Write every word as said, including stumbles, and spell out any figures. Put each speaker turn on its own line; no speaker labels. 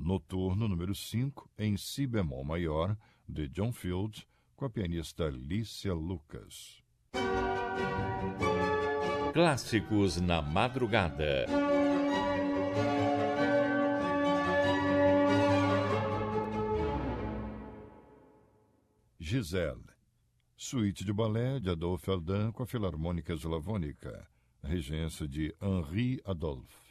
Noturno número cinco, em si bemol maior, de John Field, com a pianista Lícia Lucas.
Clássicos na madrugada.
Giselle, suíte de balé de Adolphe Aldin com a Filarmônica Slavônica, regência de Henri Adolphe.